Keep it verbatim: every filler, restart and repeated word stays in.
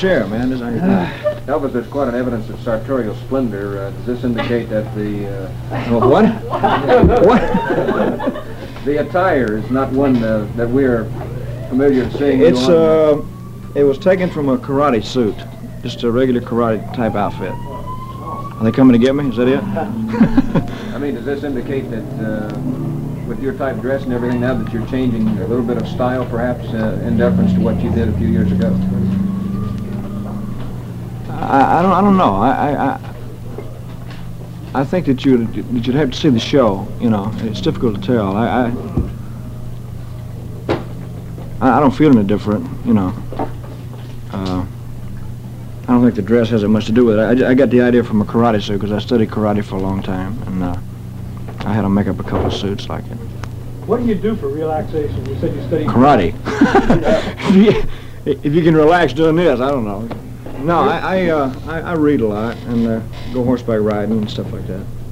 chair, man. This ain't... Elvis, there's quite an evidence of sartorial splendor. Uh, does this indicate that the... Uh, oh, what? What? The attire is not one uh, that we're familiar with seeing. It's, uh, it was taken from a karate suit. Just a regular karate type outfit. Are they coming to get me? Is that it? I mean, does this indicate that uh, with your type dress and everything now that you're changing a little bit of style, perhaps, uh, in deference to what you did a few years ago? I, I don't. I don't know. I, I, I, I think that you'd that you'd have to see the show. You know, it's difficult to tell. I, I, I don't feel any different. You know. Uh, I don't think the dress has that much to do with it. I, I got the idea from a karate suit because I studied karate for a long time, and uh, I had to make up a couple of suits like it. What do you do for relaxation? You said you studied karate. if, you, if you can relax doing this, I don't know. No, I I, uh, I I read a lot and uh, go horseback riding and stuff like that.